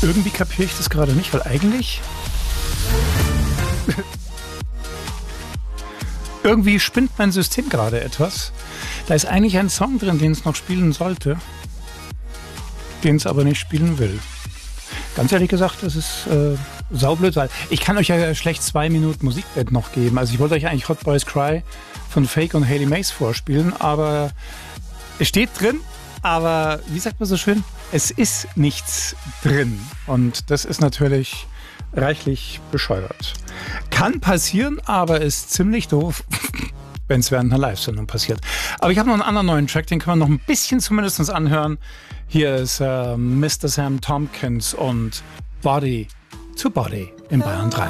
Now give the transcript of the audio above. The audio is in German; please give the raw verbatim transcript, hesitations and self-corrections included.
Irgendwie kapiere ich das gerade nicht, weil eigentlich irgendwie spinnt mein System gerade etwas. Da ist eigentlich ein Song drin, den es noch spielen sollte, den es aber nicht spielen will. Ganz ehrlich gesagt, das ist äh, saublöd, weil ich kann euch ja schlecht zwei Minuten Musikbett noch geben. Also ich wollte euch eigentlich Hot Boys Cry von Fake und Hayley Mace vorspielen, aber es steht drin, aber wie sagt man so schön, es ist nichts drin. Und das ist natürlich reichlich bescheuert. Kann passieren, aber ist ziemlich doof, wenn es während einer Live-Sendung passiert. Aber ich habe noch einen anderen neuen Track, den können wir noch ein bisschen zumindest anhören. Hier ist äh, Mister Sam Tompkins und Body to Body in Bayern drei.